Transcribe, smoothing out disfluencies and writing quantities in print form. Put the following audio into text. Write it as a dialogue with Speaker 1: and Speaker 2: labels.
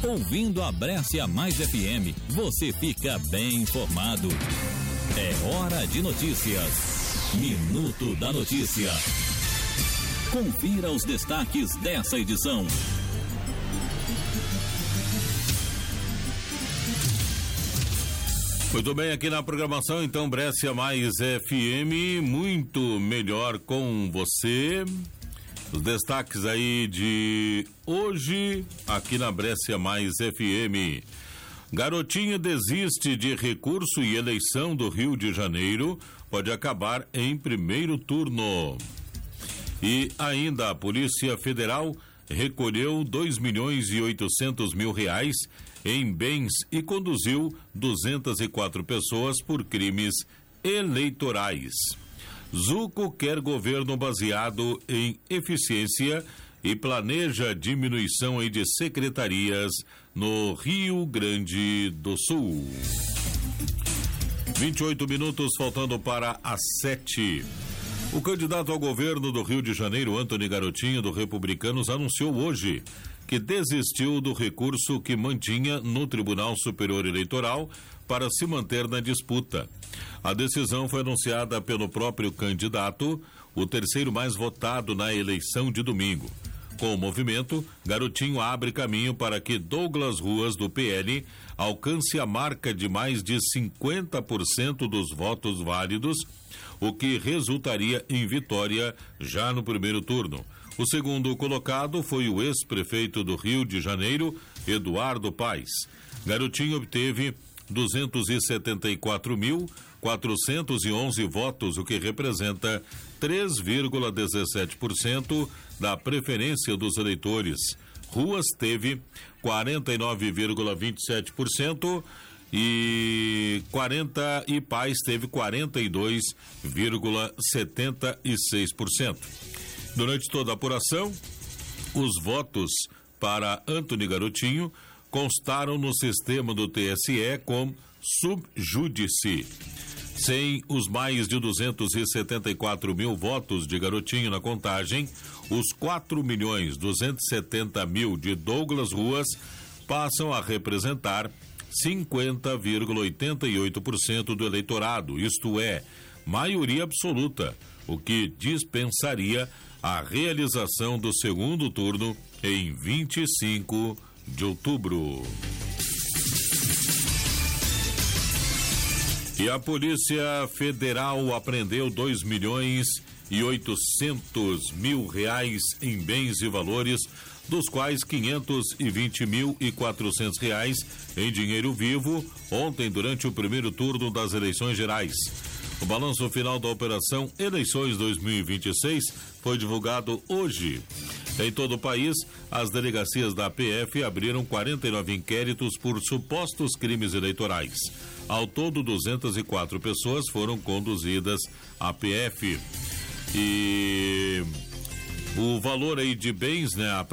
Speaker 1: Ouvindo a Brescia Mais FM, você fica bem informado. É hora de notícias. Minuto da Notícia. Confira os destaques dessa edição.
Speaker 2: Muito bem, aqui na programação, então, Brescia Mais FM, muito melhor com você. Os destaques aí de hoje, aqui na Brescia Mais FM. Garotinho desiste de recurso e eleição do Rio de Janeiro pode acabar em primeiro turno. E ainda a Polícia Federal recolheu 2.800.000 reais em bens e conduziu 204 pessoas por crimes eleitorais. Zuco quer governo baseado em eficiência e planeja diminuição de secretarias no Rio Grande do Sul. 28 minutos faltando para as 7. O candidato ao governo do Rio de Janeiro, Antony Garotinho, do Republicanos, anunciou hoje que desistiu do recurso que mantinha no Tribunal Superior Eleitoral para se manter na disputa. A decisão foi anunciada pelo próprio candidato, o terceiro mais votado na eleição de domingo. Com o movimento, Garotinho abre caminho para que Douglas Ruas, do PL, alcance a marca de mais de 50% dos votos válidos, o que resultaria em vitória já no primeiro turno. O segundo colocado foi o ex-prefeito do Rio de Janeiro, Eduardo Paes. Garotinho obteve 274.411 votos, o que representa 3,17% da preferência dos eleitores. Ruas teve 49,27% e Paes teve 42,76%. Durante toda a apuração, os votos para Antony Garotinho constaram no sistema do TSE como subjúdice. Sem os mais de 274.000 votos de Garotinho na contagem, os 4.270.000 de Douglas Ruas passam a representar 50,88% do eleitorado, isto é, maioria absoluta, o que dispensaria a realização do segundo turno em 25 de outubro. E a Polícia Federal apreendeu 2.800.000 reais em bens e valores, dos quais 520.400 reais em dinheiro vivo, ontem durante o primeiro turno das eleições gerais. O balanço final da Operação Eleições 2026 foi divulgado hoje. Em todo o país, as delegacias da PF abriram 49 inquéritos por supostos crimes eleitorais. Ao todo, 204 pessoas foram conduzidas à PF. E o valor aí de bens, né,